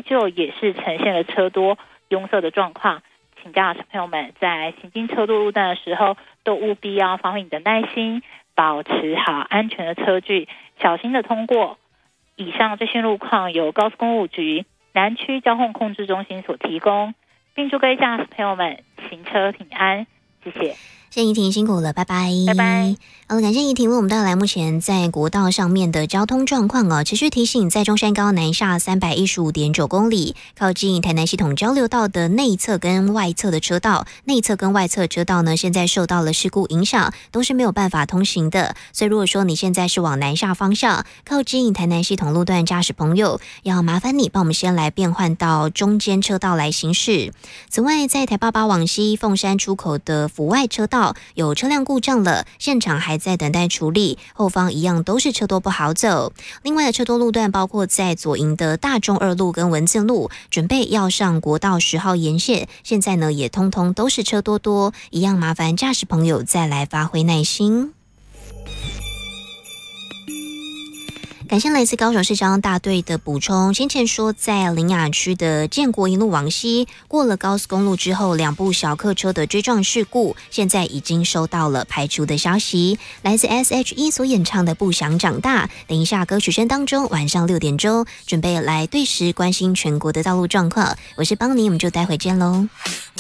旧也是呈现了车多拥塞的状况，请驾驶朋友们在行经车多路段的时候，都务必要发挥你的耐心，保持好安全的车距，小心的通过。以上这些路况由高速公路局南区交通控制中心所提供，并祝各位驾驶朋友们行车平安，谢谢。 谢谢怡婷，辛苦了，拜拜， 拜拜。 好了，感谢怡婷为我们带来目前在国道上面的交通状况哦。持续提醒，在中山高南下315.9公里，靠近台南系统交流道的内侧跟外侧的车道，内侧跟外侧车道呢，现在受到了事故影响，都是没有办法通行的。所以如果说你现在是往南下方向，靠近台南系统路段驾驶朋友，要麻烦你帮我们先来变换到中间车道来行驶。此外，在台88往西凤山出口的府外车道有车辆故障了，现场还在等待处理，后方一样都是车多不好走。另外的车多路段包括在左营的大中二路跟文字路，准备要上国道10号沿线，现在呢也通通都是车多，一样麻烦驾驶朋友再来发挥耐心。感谢来自高雄市交通大队的补充。先前说，在苓雅区的建国一路往西，过了高速公路之后，2部小客车的追撞事故，现在已经收到了排除的消息。来自 SHE 所演唱的《不想长大》，等一下歌曲声当中，晚上6点钟，准备来对时关心全国的道路状况。我是邦尼，我们就待会见喽。